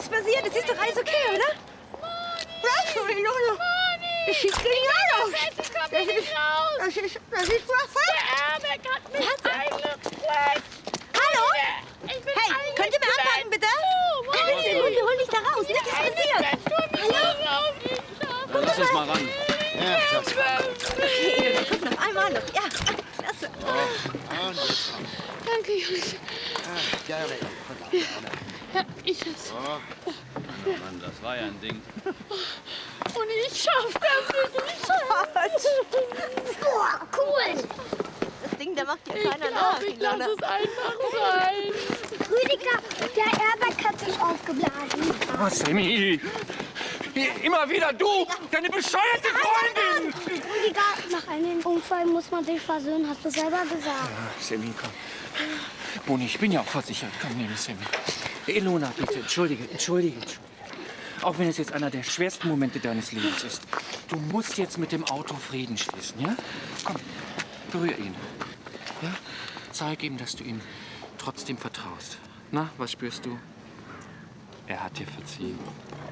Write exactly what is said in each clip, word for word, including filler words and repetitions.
nichts passiert. Es ist doch alles okay, oder? Was? Ilona? Ich kriege ja noch. Das ist, das ist, das ist was? Der Erbeck hat mich eingequetscht. Hallo? Ich bin Hey, könnt ihr mir anpacken, bitte? Oh, Wir holen dich da raus. Nichts ist passiert. Hallo? Komm, lass uns mal ran. Ja, das Okay, wir gucken noch einmal noch. Ja, klasse. oh, und jetzt. Danke, Jungs. Ah, gerne. Ja, ich hab's. Oh. Oh Mann, das war ja ein Ding. Und ich schaff das nicht. Ich schaff Oh, cool. Das Ding, da macht ja keiner Ich nach. glaub, ich lass es einfach sein. Rüdiger, der Airbag hat sich aufgeblasen. Oh, Sammy! Immer wieder du, deine bescheuerte Freundin! Rüdiger, nach einem Unfall muss man sich versöhnen, hast du selber gesagt. Ja, Sammy, komm. Boni, ich bin ja auch versichert. Komm, nimm es, Sammy. Ilona, bitte, entschuldige, entschuldige, entschuldige. Auch wenn es jetzt einer der schwersten Momente deines Lebens ist. Du musst jetzt mit dem Auto Frieden schließen, ja? Komm, berühr ihn. Ja? Zeig ihm, dass du ihm trotzdem vertraust. Na, was spürst du? Er hat dir verziehen.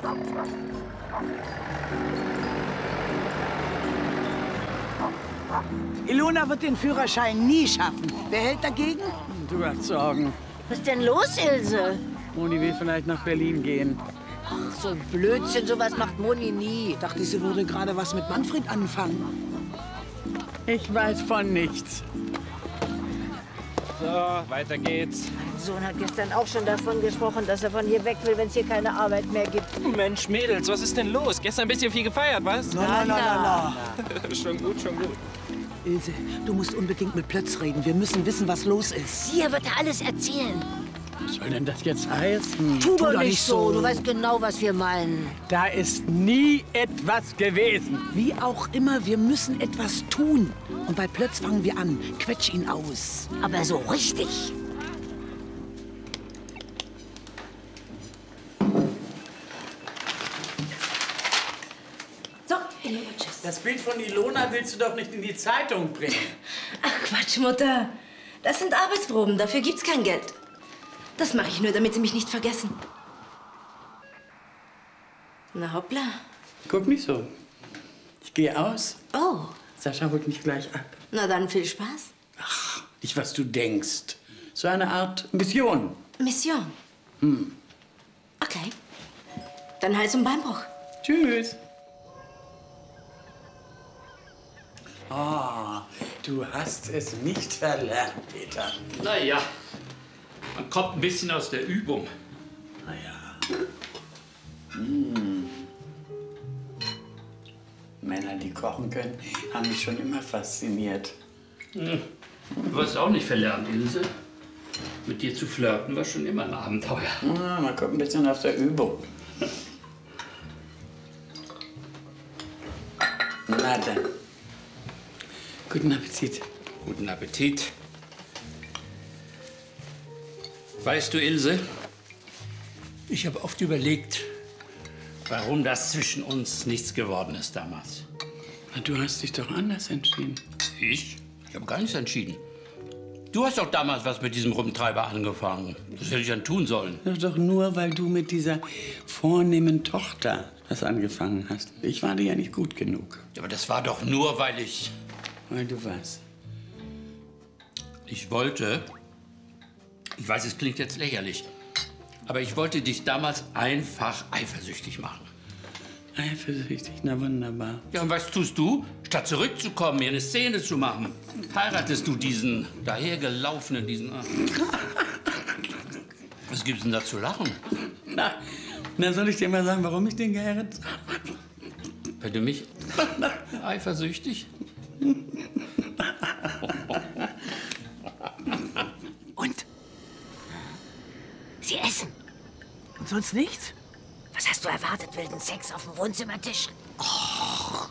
Ilona wird den Führerschein nie schaffen. Wer hält dagegen? Du hast Sorgen. Was ist denn los, Ilse? Moni will vielleicht nach Berlin gehen. Ach, so ein Blödsinn, sowas macht Moni nie. Dachte, sie würde gerade was mit Manfred anfangen. Ich weiß von nichts. So, weiter geht's. Mein Sohn hat gestern auch schon davon gesprochen, dass er von hier weg will, wenn es hier keine Arbeit mehr gibt. Mensch, Mädels, was ist denn los? Gestern ein bisschen viel gefeiert, was? Na, na, na, na. Schon gut, schon gut. Ilse, du musst unbedingt mit Plötz reden. Wir müssen wissen, was los ist. Hier wird er alles erzählen. Was soll denn das jetzt heißen? Tu doch nicht so. Du weißt genau, was wir meinen. Da ist nie etwas gewesen. Wie auch immer, wir müssen etwas tun. Und bei Plötz fangen wir an. Quetsch ihn aus. Aber so richtig. So, Ilona, tschüss. Das Bild von Ilona willst du doch nicht in die Zeitung bringen. Ach Quatsch, Mutter. Das sind Arbeitsproben, dafür gibt's kein Geld. Das mache ich nur, damit Sie mich nicht vergessen. Na hoppla. Guck nicht so. Ich gehe aus. Oh, Sascha holt mich gleich ab. na dann viel Spaß. Ach, nicht, was du denkst. So eine Art Mission. Mission. Hm. Okay. Dann Hals- und Beinbruch. Tschüss. Oh, du hast es nicht verlernt, Peter. Na ja, man kommt ein bisschen aus der Übung. Na ja. Hm. Männer, die kochen können, haben mich schon immer fasziniert. Hm. Du hast auch nicht verlernt, Ilse. Mit dir zu flirten war schon immer ein Abenteuer. Ja, man kommt ein bisschen aus der Übung. Na dann. Guten Appetit. Guten Appetit. Weißt du, Ilse, ich habe oft überlegt, warum das zwischen uns nichts geworden ist damals. Na, du hast dich doch anders entschieden. Ich? Ich habe gar nichts entschieden. Du hast doch damals was mit diesem Rumtreiber angefangen. Das hätte ich dann tun sollen. Das ist doch nur, weil du mit dieser vornehmen Tochter was angefangen hast. Ich war dir ja nicht gut genug. Aber das war doch nur, weil ich... Weil du was? Ich wollte... Ich weiß, es klingt jetzt lächerlich. Aber ich wollte dich damals einfach eifersüchtig machen. Eifersüchtig? Na wunderbar. Ja, und was tust du? Statt zurückzukommen, mir eine Szene zu machen, heiratest du diesen dahergelaufenen, diesen... Was gibt's denn da zu lachen? Na, na, soll ich dir mal sagen, warum ich den geheiratet habe? Weil du mich eifersüchtig? Und? Sie essen. Und sonst nichts? Was hast du erwartet? Wilden Sex auf dem Wohnzimmertisch? Och.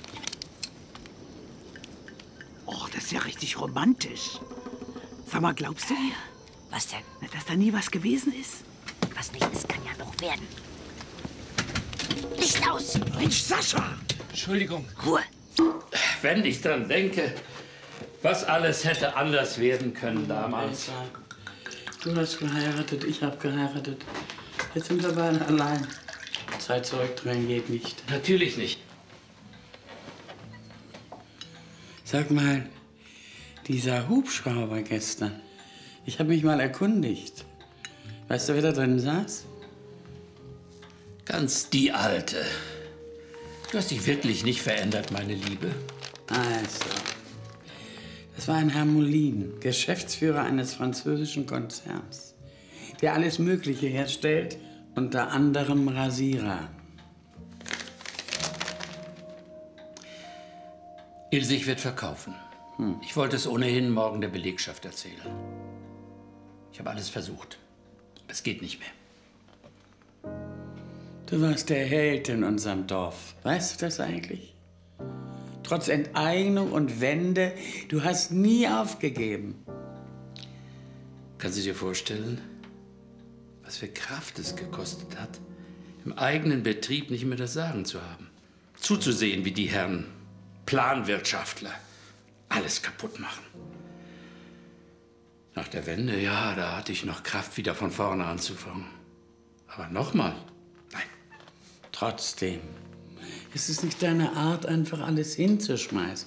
Oh, das ist ja richtig romantisch. Sag mal, glaubst du mir? Was denn? Na, dass da nie was gewesen ist? Was nicht ist, kann ja noch werden. Licht aus! Mensch, Sascha! Entschuldigung. Ruhe! Wenn ich dran denke, was alles hätte anders werden können damals. Du hast geheiratet, ich habe geheiratet. Jetzt sind wir beide allein. Zeit zurückdrehen geht nicht. Natürlich nicht. Sag mal, dieser Hubschrauber gestern, ich habe mich mal erkundigt. Weißt du, wer da drin saß? Ganz die Alte. Du hast dich wirklich nicht verändert, meine Liebe. Also, das war ein Herr Moulin, Geschäftsführer eines französischen Konzerns, der alles Mögliche herstellt, unter anderem Rasierer. Ilse, ich werde verkaufen. Hm. Ich wollte es ohnehin morgen der Belegschaft erzählen. Ich habe alles versucht. Es geht nicht mehr. Du warst der Held in unserem Dorf. Weißt du das eigentlich? Trotz Enteignung und Wende, du hast nie aufgegeben. Kannst du dir vorstellen, was für Kraft es gekostet hat, im eigenen Betrieb nicht mehr das Sagen zu haben? Zuzusehen, wie die Herren Planwirtschaftler alles kaputt machen. Nach der Wende, ja, da hatte ich noch Kraft, wieder von vorne anzufangen. Aber nochmal, nein. Trotzdem, ist es nicht deine Art, einfach alles hinzuschmeißen?